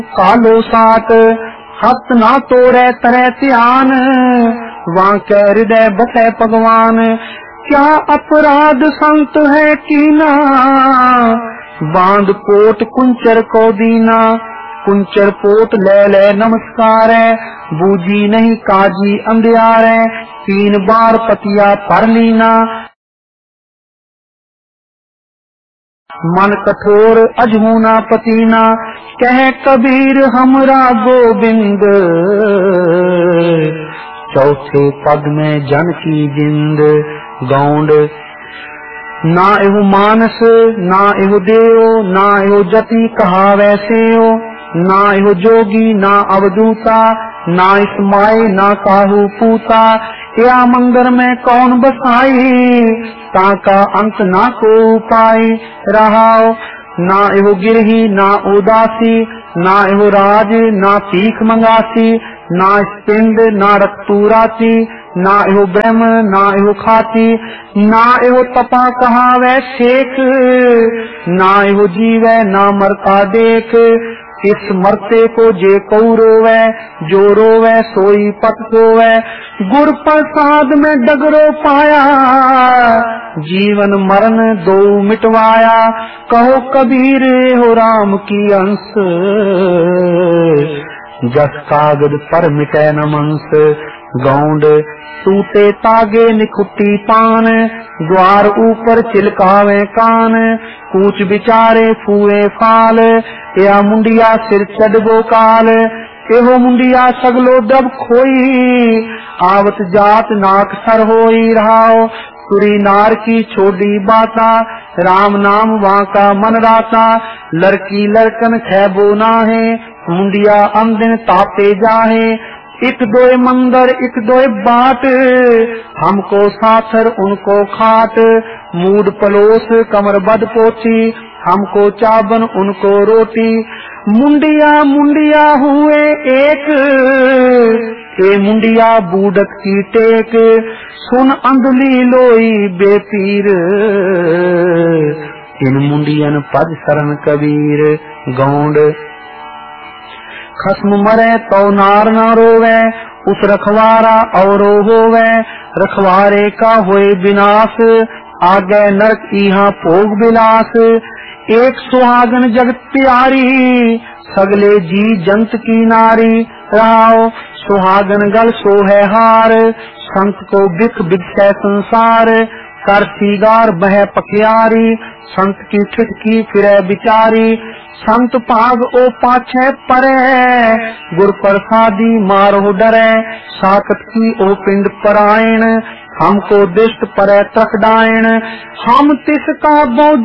कालो सात हस्त ना तोड़े तरह ध्यान, वहाँ के हृदय बसे भगवान। क्या अपराध संत है कीना, बांध पोट कुंचर को दीना। कुंचर पोट ले ले नमस्कार है, बूझी नहीं काजी अंधियार है। 3 बार पतिया पर लीना, मन कठोर अजहूना पतीना। कह कबीर हमरा गोविंद, चौथे पद में जन की जिंद। गौंड ना एहु मानस ना एहु देव, ना एहु जति कहा वैसे हो। ना एहु जोगी ना अवधूता, ना इस माए ना काहू पूता। या मंदिर में कौन बसाई, ताका अंत ना को पाई रहाओ। ना एहु गिरही ना उदासी, ना एहु राज ना तीख मंगासी। ना पिंड ना रक्तूराती, ना एहु ब्रह्म ना एहु खाती। ना एहु तपा कहा वै शेख, ना एहु जीवै ना मरता देख। इस मरते को जे कऊ रोवे, जो रोवे सोई पत सोवे। गुर प्रसाद में डगरो पाया, जीवन मरण दो मिटवाया। कहो कबीर हो राम की अंश, जस कागज पर मिटे न मंस। गौंड सूते तागे निखुट्टी पान, द्वार ऊपर चिलकावे कान। कूच बिचारे फूए फाल, या मुंडिया सिर चढ़गो काल। एहो मुंडिया सगलो डब खोई, आवत जात नाक सर होई रहाओ। सुरी नार की छोड़ी बाता, राम नाम वहाँ का मन राता। लड़की लड़कन खैबो नाहे, मुंडिया अंदिन तापे जाहे। एक दोए मंदर एक दोए बाट, हमको साथर उनको खाट। मूड पलोस कमर बद पोची, हमको चाबन उनको रोटी। मुंडिया मुंडिया हुए एक, ए मुंडिया बूढ़त की टेक। सुन अंधली लोई बेपीर, इन मुंडियन पद शरण कबीर। गौंड खस्म मरे तो नार न रोवे, उस रखवारा औरो होवे। रखवारे का होए विनाश, आगे नरक इहा भोग विलास। एक सुहागन जगत प्यारी, सगले जी जंत की नारी। राव सुहागन गल सोहे हार, संत को बिख बिखै संसार। कर सीगार बह पखियारी, संत की ठिठकी फिरे बिचारी। संत भाग ओ पाछे परे, गुर प्रसादी मारो डरे। साकत की ओ पिंड परायण, हमको दिष्ट परे तक डायण। हम तिसका बो